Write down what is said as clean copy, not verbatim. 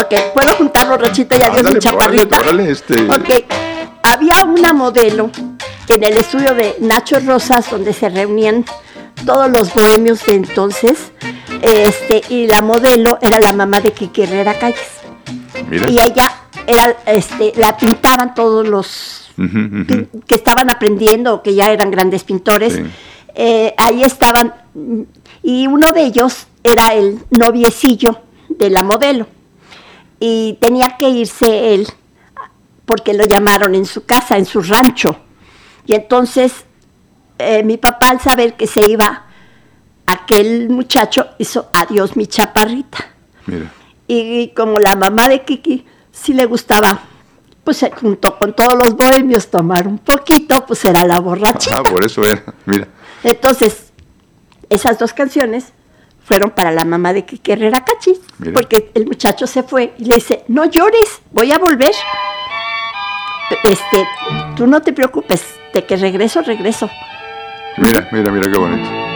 Ok, ¿puedo juntarlo, Rochito? Ya Dios, mi chaparrita. Órale. Ok, había una modelo en el estudio de Nacho Rosas, donde se reunían todos los bohemios de entonces, y la modelo era la mamá de Kiki Herrera Calles. Mira. Y ella era, la pintaban todos los que estaban aprendiendo o que ya eran grandes pintores. Sí. Ahí estaban, y uno de ellos era el noviecillo de la modelo. Y tenía que irse él, porque lo llamaron en su casa, en su rancho. Y entonces mi papá, al saber que se iba aquel muchacho, hizo adiós mi chaparrita. Mira. Y como la mamá de Kiki sí le gustaba, pues junto con todos los bohemios tomar un poquito, pues era la borrachita. Ah, por eso era, mira. Entonces, esas dos canciones fueron para la mamá de Kiki Herrera Cachis, porque el muchacho se fue y le dice, no llores, voy a volver. Tú no te preocupes, de que regreso. Mira qué bonito.